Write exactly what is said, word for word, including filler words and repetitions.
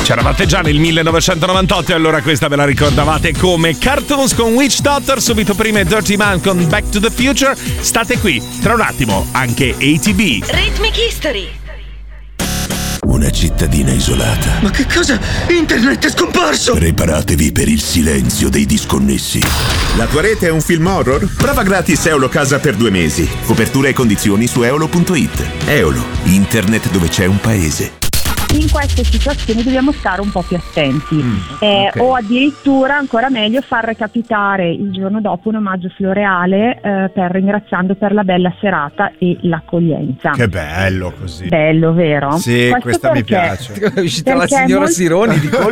C'eravate già nel millenovecentonovantotto e allora questa ve la ricordavate come Cartoons con Witch Doctor, subito prima Dirty Man con Back to the Future. State qui, tra un attimo anche A T B. Rhythmic History. Una cittadina isolata. Ma che cosa? Internet è scomparso! Preparatevi per il silenzio dei disconnessi. La tua rete è un film horror? Prova gratis Eolo Casa per due mesi. Copertura e condizioni su eolo punto it. Eolo, internet dove c'è un paese. In queste situazioni dobbiamo stare un po' più attenti, mm, eh, okay. o addirittura ancora meglio far recapitare il giorno dopo un omaggio floreale eh, per ringraziando per la bella serata e l'accoglienza. Che bello così. Bello, vero? Sì, Questo questa perché, mi piace. È uscita la perché signora molti... Sironi di colpo.